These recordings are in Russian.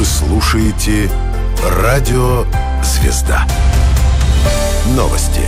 слушаете Радио Звезда. Новости.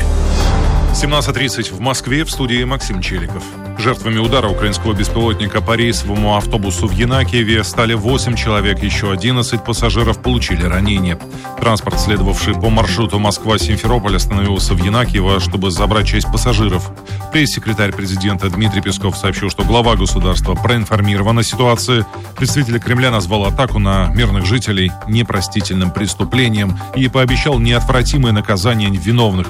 17:30 в Москве, в студии Максим Челиков. Жертвами удара украинского беспилотника по рейсовому автобусу в Янакиеве стали 8 человек, еще 11 пассажиров получили ранения. Транспорт, следовавший по маршруту Москва-Симферополь, остановился в Янакиево, чтобы забрать часть пассажиров. Пресс-секретарь президента Дмитрий Песков сообщил, что глава государства проинформирован о ситуации. Представитель Кремля назвал атаку на мирных жителей непростительным преступлением и пообещал неотвратимое наказание виновных.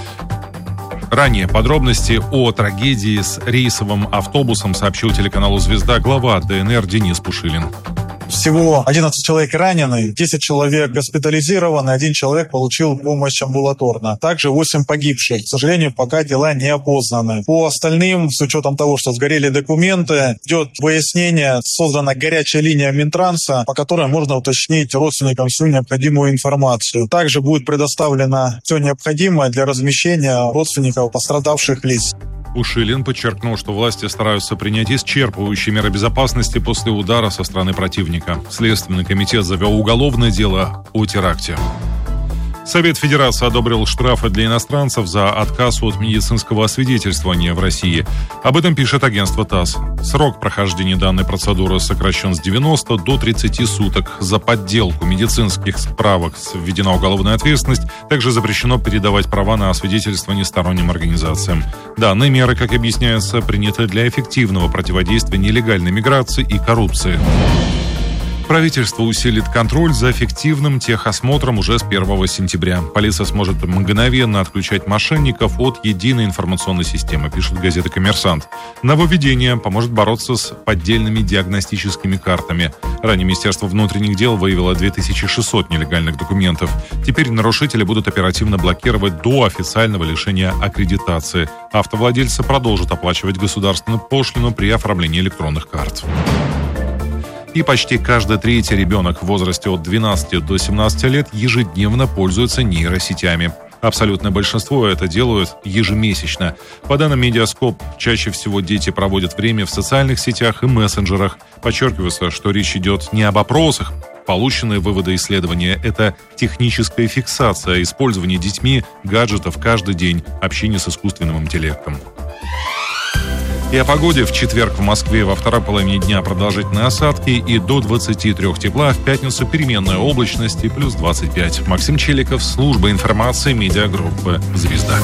Ранее подробности о трагедии с рейсовым автобусом сообщил телеканалу «Звезда» глава ДНР Денис Пушилин. Всего 11 человек ранены, 10 человек госпитализированы, 1 человек получил помощь амбулаторно. Также 8 погибших. К сожалению, пока дела не опознаны. По остальным, с учетом того, что сгорели документы, идет выяснение, создана горячая линия Минтранса, по которой можно уточнить родственникам всю необходимую информацию. Также будет предоставлено все необходимое для размещения родственников пострадавших лиц. Пушилин подчеркнул, что власти стараются принять исчерпывающие меры безопасности после удара со стороны противника. Следственный комитет завел уголовное дело о теракте. Совет Федерации одобрил штрафы для иностранцев за отказ от медицинского освидетельствования в России. Об этом пишет агентство ТАСС. Срок прохождения данной процедуры сокращен с 90 до 30 суток. За подделку медицинских справок введена уголовная ответственность. Также запрещено передавать права на освидетельствование сторонним организациям. Данные меры, как объясняется, приняты для эффективного противодействия нелегальной миграции и коррупции. Правительство усилит контроль за эффективным техосмотром уже с 1 сентября. Полиция сможет мгновенно отключать мошенников от единой информационной системы, пишет газета «Коммерсант». Нововведение поможет бороться с поддельными диагностическими картами. Ранее Министерство внутренних дел выявило 2600 нелегальных документов. Теперь нарушители будут оперативно блокировать до официального лишения аккредитации. Автовладельцы продолжат оплачивать государственную пошлину при оформлении электронных карт. И почти каждый третий ребенок в возрасте от 12 до 17 лет ежедневно пользуется нейросетями. Абсолютное большинство это делают ежемесячно. По данным Медиаскоп, чаще всего дети проводят время в социальных сетях и мессенджерах. Подчеркивается, что речь идет не об опросах. Полученные выводы исследования – это техническая фиксация использования детьми гаджетов каждый день, общение с искусственным интеллектом. И о погоде. В четверг в Москве во второй половине дня продолжительные осадки и до 23 тепла. В пятницу переменная облачность и плюс 25. Максим Челиков, служба информации медиагруппы «Звезда».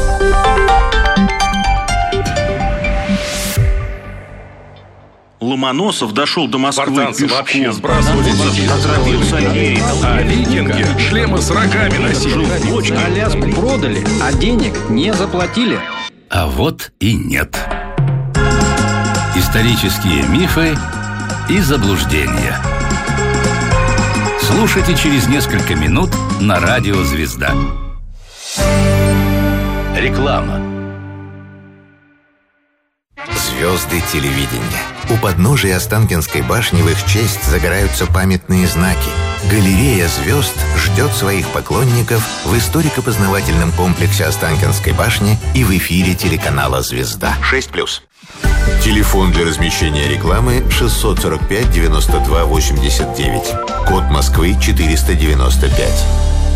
Ломоносов дошел до Москвы спартанцы пешком. Вообще сбрасывали Отравился, а викинги шлемы с рогами носили. Аляску продали, а денег не заплатили. А вот и нет. Исторические мифы и заблуждения. Слушайте через несколько минут на радио «Звезда». Реклама. Звезды телевидения. У подножия Останкинской башни в их честь загораются памятные знаки. Галерея звезд ждет своих поклонников в историко-познавательном комплексе Останкинской башни и в эфире телеканала «Звезда». 6+. Телефон для размещения рекламы 645 92 89. Код Москвы 495.